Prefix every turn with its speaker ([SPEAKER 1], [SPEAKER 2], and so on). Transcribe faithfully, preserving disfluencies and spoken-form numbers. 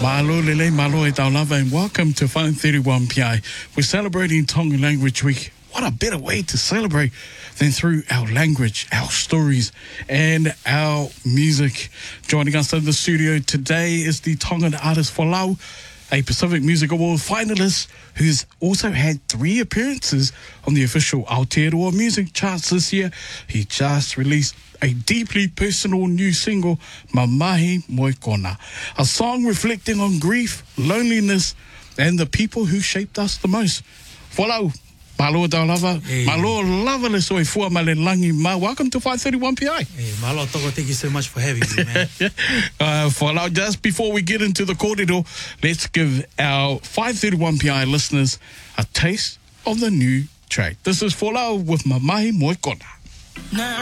[SPEAKER 1] Malo lele malo e tau lava, and welcome to five thirty-one P I. We're celebrating Tongan Language Week. What a better way to celebrate than through our language, our stories, and our music. Joining us in the studio today is the Tongan artist Folau, a Pacific Music Award finalist who's also had three appearances on the official Aotearoa music charts this year. He just released a deeply personal new single, Mamahi Moikona, a song reflecting on grief, loneliness, and the people who shaped us the most. Folau, malo tau lava,
[SPEAKER 2] Hey.
[SPEAKER 1] malo lava le soe fua ma le langi ma. Welcome to five thirty-one P I.
[SPEAKER 2] Hey, Malo Toko, thank you so much for having me, man.
[SPEAKER 1] uh, Folau, just before we get into the kōrero, let's give our five thirty-one P I listeners a taste of the new track. This is Folau with Mamahi Moikona.
[SPEAKER 3] Now